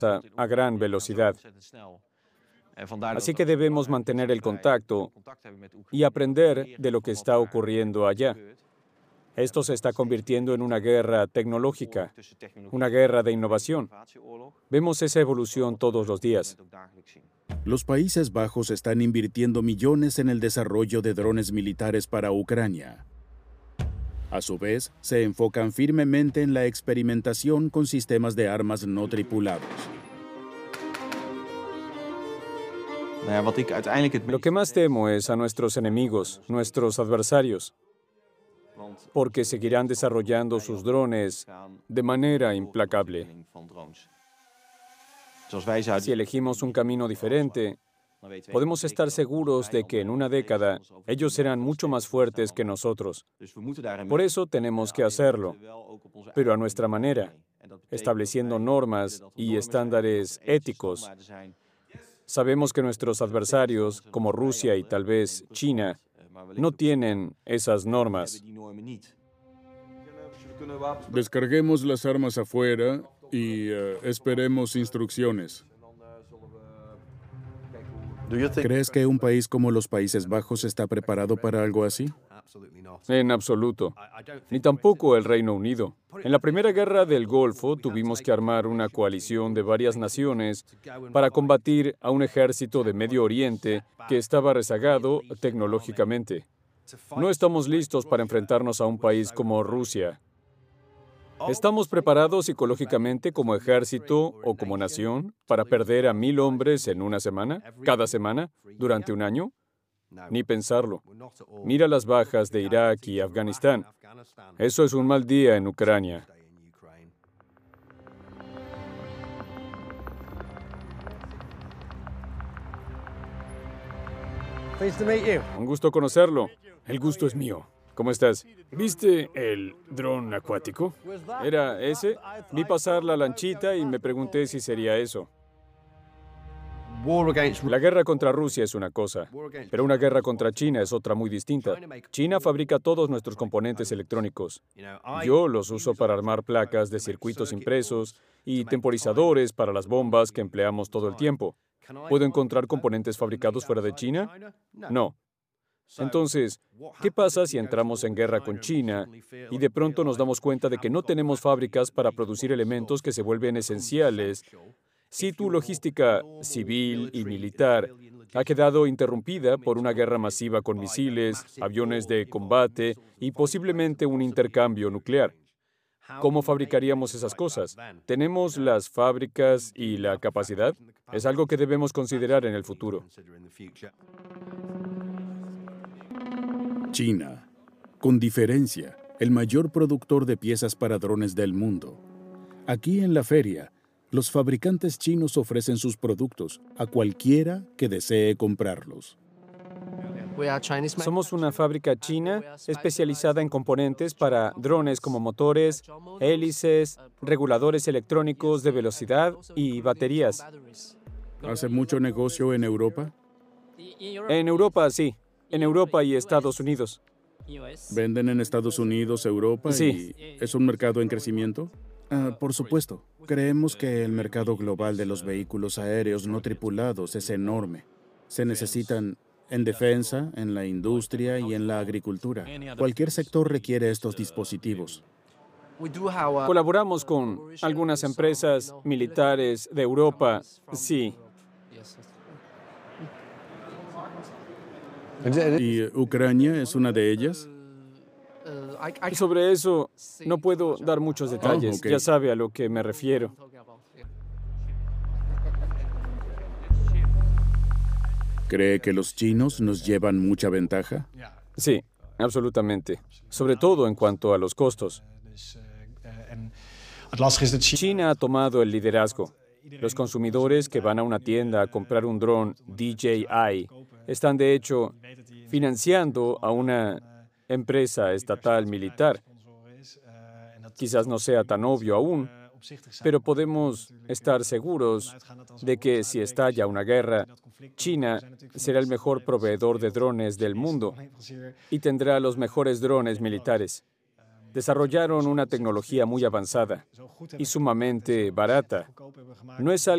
a gran velocidad. Así que debemos mantener el contacto y aprender de lo que está ocurriendo allá. Esto se está convirtiendo en una guerra tecnológica, una guerra de innovación. Vemos esa evolución todos los días. Los Países Bajos están invirtiendo millones en el desarrollo de drones militares para Ucrania. A su vez, se enfocan firmemente en la experimentación con sistemas de armas no tripulados. Lo que más temo es a nuestros enemigos, nuestros adversarios, porque seguirán desarrollando sus drones de manera implacable. Si elegimos un camino diferente, podemos estar seguros de que en una década ellos serán mucho más fuertes que nosotros. Por eso tenemos que hacerlo, pero a nuestra manera, estableciendo normas y estándares éticos. Sabemos que nuestros adversarios, como Rusia y tal vez China, no tienen esas normas. Descarguemos las armas afuera y esperemos instrucciones. ¿Crees que un país como los Países Bajos está preparado para algo así? En absoluto. Ni tampoco el Reino Unido. En la Primera Guerra del Golfo tuvimos que armar una coalición de varias naciones para combatir a un ejército de Medio Oriente que estaba rezagado tecnológicamente. No estamos listos para enfrentarnos a un país como Rusia. ¿Estamos preparados psicológicamente como ejército o como nación para perder a 1,000 hombres en una semana, cada semana, durante un año? Ni pensarlo. Mira las bajas de Irak y Afganistán. Eso es un mal día en Ucrania. Un gusto conocerlo. El gusto es mío. ¿Cómo estás? ¿Viste el dron acuático? ¿Era ese? Vi pasar la lanchita y me pregunté si sería eso. La guerra contra Rusia es una cosa, pero una guerra contra China es otra muy distinta. China fabrica todos nuestros componentes electrónicos. Yo los uso para armar placas de circuitos impresos y temporizadores para las bombas que empleamos todo el tiempo. ¿Puedo encontrar componentes fabricados fuera de China? No. Entonces, ¿qué pasa si entramos en guerra con China y de pronto nos damos cuenta de que no tenemos fábricas para producir elementos que se vuelven esenciales? Si tu logística civil y militar ha quedado interrumpida por una guerra masiva con misiles, aviones de combate y posiblemente un intercambio nuclear, ¿cómo fabricaríamos esas cosas? ¿Tenemos las fábricas y la capacidad? Es algo que debemos considerar en el futuro. China, con diferencia, el mayor productor de piezas para drones del mundo. Aquí en la feria, los fabricantes chinos ofrecen sus productos a cualquiera que desee comprarlos. Somos una fábrica china especializada en componentes para drones como motores, hélices, reguladores electrónicos de velocidad y baterías. ¿Hace mucho negocio en Europa? En Europa, sí. En Europa y Estados Unidos. ¿Venden en Estados Unidos, Europa? Sí. ¿Y es un mercado en crecimiento? Por supuesto. Creemos que el mercado global de los vehículos aéreos no tripulados es enorme. Se necesitan en defensa, en la industria y en la agricultura. Cualquier sector requiere estos dispositivos. Colaboramos con algunas empresas militares de Europa, sí. ¿Y Ucrania es una de ellas? Sobre eso no puedo dar muchos detalles. ok. Ya sabe a lo que me refiero. ¿Cree que los chinos nos llevan mucha ventaja? Sí, absolutamente. Sobre todo en cuanto a los costos. China ha tomado el liderazgo. Los consumidores que van a una tienda a comprar un dron DJI están, de hecho, financiando a una empresa estatal militar. Quizás no sea tan obvio aún, pero podemos estar seguros de que si estalla una guerra, China será el mejor proveedor de drones del mundo y tendrá los mejores drones militares. Desarrollaron una tecnología muy avanzada y sumamente barata. No es algo